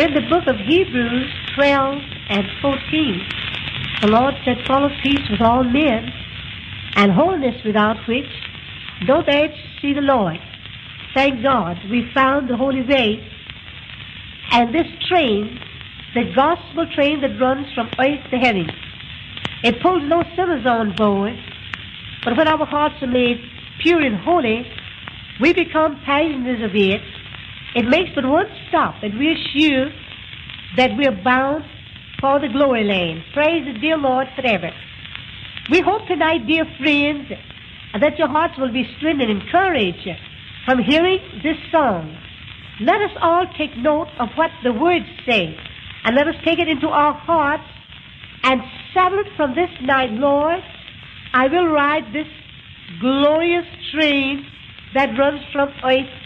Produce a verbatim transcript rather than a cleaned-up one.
read the book of Hebrews twelve and fourteen. The Lord said, follow peace with all men, and holiness without which no man shall see the Lord. Thank God we found the Holy Way, and this train, the gospel train that runs from earth to heaven. It pulls no sinners on board, but when our hearts are made pure and holy, we become passengers of it. It makes but one stop, and we're sure that we're bound for the glory land. Praise the dear Lord forever. We hope tonight, dear friends, that your hearts will be strengthened and encouraged from hearing this song. Let us all take note of what the words say, and let us take it into our hearts and settle it from this night. Lord, I will ride this glorious train that runs from earth